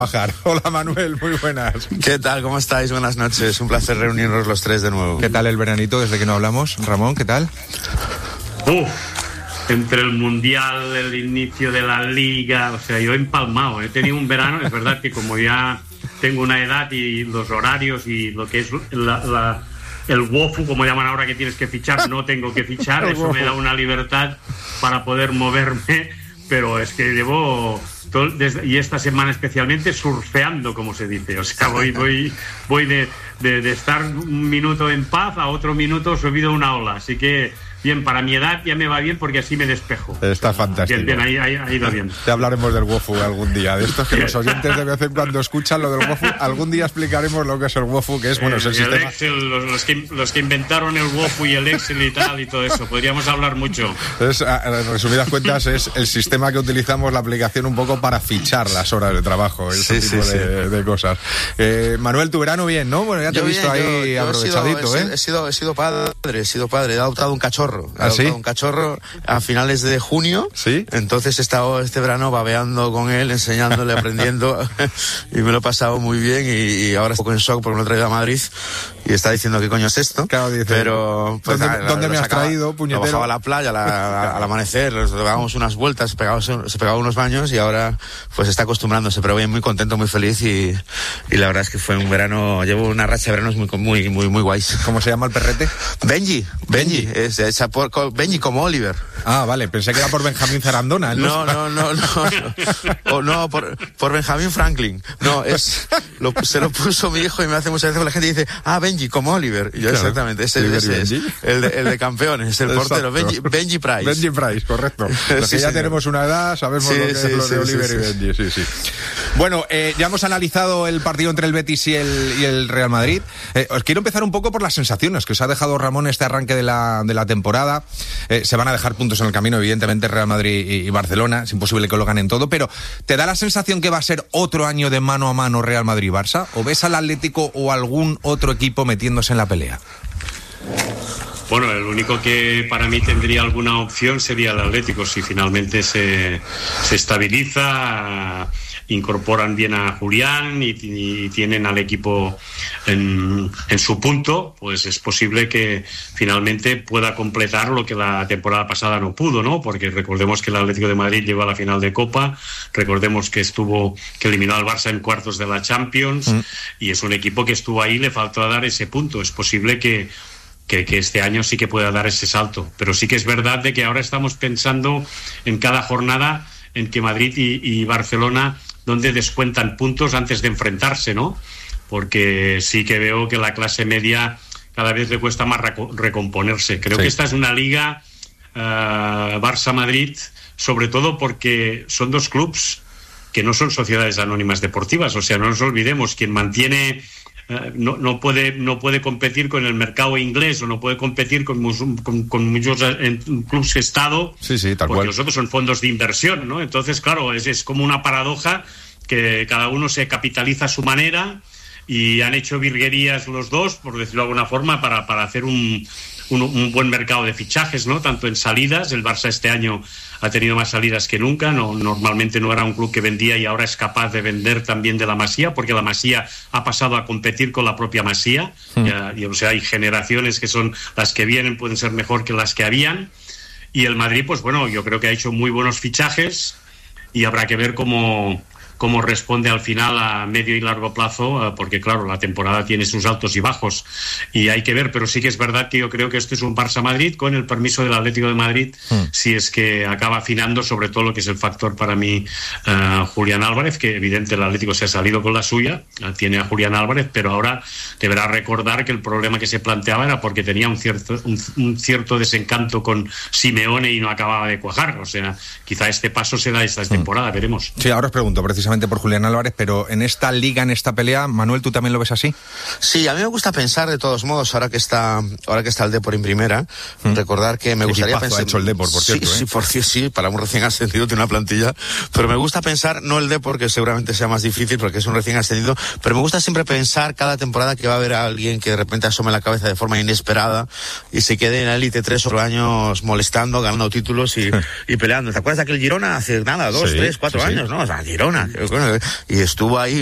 Hola Manuel, muy buenas. ¿Qué tal? ¿Cómo estáis? Buenas noches. Un placer reunirnos los tres de nuevo. ¿Qué tal el veranito desde que no hablamos? Ramón, ¿qué tal? Entre el Mundial, el inicio de la Liga, o sea, yo he empalmado. He tenido un verano, es verdad que como ya tengo una edad y los horarios y lo que es el WOFU, como llaman ahora, que tienes que fichar, no tengo que fichar. Eso me da una libertad para poder moverme, pero es que llevo... y esta semana especialmente surfeando, como se dice, o sea, voy de estar un minuto en paz a otro minuto subido a una ola, así que bien, para mi edad ya me va bien porque así me despejo. Está fantástico. Bien, ahí ido bien. Te hablaremos del WOFU algún día, de estos que los oyentes de vez en cuando escuchan lo del WOFU. Algún día explicaremos lo que es el WOFU, que es, bueno, es el sistema... Excel, los que inventaron el WOFU y el Excel y tal y todo eso, podríamos hablar mucho. Entonces, en resumidas cuentas, es el sistema que utilizamos, la aplicación, un poco para fichar las horas de trabajo, ese tipo de cosas. Manuel, tu verano bien, ¿no? Bueno, ya te he visto ahí aprovechadito, He sido padre, he adoptado un cachorro. Un cachorro a finales de junio. ¿Sí? Entonces he estado este verano babeando con él, enseñándole, aprendiendo y me lo he pasado muy bien y ahora estoy un poco en shock porque me lo he traído a Madrid y está diciendo qué coño es esto. Claro, dice, pero pues, ¿Dónde me has traído, puñetero? Lo bajaba a la playa al amanecer, nos dábamos unas vueltas, se pegaba unos baños y ahora pues está acostumbrándose, pero bien, muy contento, muy feliz y la verdad es que fue un verano, llevo una racha de veranos muy guays. ¿Cómo se llama el perrete? Benji, es por Benji como Oliver. Ah, vale, pensé que era por Benjamín Zarandona. No, por Benjamin Franklin. No, se lo puso mi hijo y me hace muchas veces que la gente dice, Benji como Oliver. Y yo, claro, exactamente, ese es el de campeones, el portero, Benji Price. Benji Price, correcto. Los que ya tenemos una edad, sabemos lo que es lo de Oliver y Benji. Sí. Bueno, ya hemos analizado el partido entre el Betis y el Real Madrid. Os quiero empezar un poco por las sensaciones que os ha dejado Ramón este arranque de la temporada. Se van a dejar puntos en el camino, evidentemente, Real Madrid y Barcelona. Es imposible que lo ganen todo, pero ¿te da la sensación que va a ser otro año de mano a mano Real Madrid-Barça? ¿O ves al Atlético o algún otro equipo metiéndose en la pelea? Bueno, el único que para mí tendría alguna opción sería el Atlético, si finalmente se estabiliza, incorporan bien a Julián y tienen al equipo en su punto, pues es posible que finalmente pueda completar lo que la temporada pasada no pudo, ¿no? Porque recordemos que el Atlético de Madrid llegó a la final de Copa, recordemos que eliminó al Barça en cuartos de la Champions, y es un equipo que estuvo ahí, le faltó dar ese punto. Es posible que este año sí que pueda dar ese salto, pero sí que es verdad de que ahora estamos pensando en cada jornada en que Madrid y Barcelona donde descuentan puntos antes de enfrentarse, ¿no? Porque sí que veo que la clase media cada vez le cuesta más recomponerse. Creo que esta es una liga Barça-Madrid, sobre todo porque son dos clubs que no son sociedades anónimas deportivas, o sea, no nos olvidemos, quien mantiene... No puede competir con el mercado inglés o no puede competir con muchos clubes Estado, tal porque cual. Los otros son fondos de inversión, ¿no? Entonces, claro, es como una paradoja que cada uno se capitaliza a su manera y han hecho virguerías los dos, por decirlo de alguna forma, para hacer un buen mercado de fichajes, ¿no? Tanto en salidas, el Barça este año ha tenido más salidas que nunca, normalmente no era un club que vendía y ahora es capaz de vender también de la Masía, porque la Masía ha pasado a competir con la propia Masía, o sea, hay generaciones que son las que vienen, pueden ser mejor que las que habían, y el Madrid, pues bueno, yo creo que ha hecho muy buenos fichajes y habrá que ver cómo responde al final a medio y largo plazo, porque claro, la temporada tiene sus altos y bajos y hay que ver, pero sí que es verdad que yo creo que esto es un Barça-Madrid con el permiso del Atlético de Madrid, si es que acaba afinando sobre todo lo que es el factor para mí Julián Álvarez, que evidente el Atlético se ha salido con la suya, tiene a Julián Álvarez, pero ahora deberá recordar que el problema que se planteaba era porque tenía un cierto desencanto con Simeone y no acababa de cuajar, o sea, quizá este paso se da esta temporada, veremos. Sí, ahora os pregunto precisamente por Julián Álvarez, pero en esta liga, en esta pelea, Manuel, ¿tú también lo ves así? Sí, a mí me gusta pensar, de todos modos, ahora que está el Depor en primera, recordar que me gustaría pensar... ha hecho el Depor, por cierto. Sí, para un recién ascendido tiene una plantilla, pero me gusta pensar, no el Depor, que seguramente sea más difícil porque es un recién ascendido, pero me gusta siempre pensar cada temporada que va a haber a alguien que de repente asome la cabeza de forma inesperada y se quede en la élite 3 o 4 años molestando, ganando títulos y peleando. ¿Te acuerdas de aquel Girona hace nada, 2, 3, 4 años, no? O sea, Girona, y estuvo ahí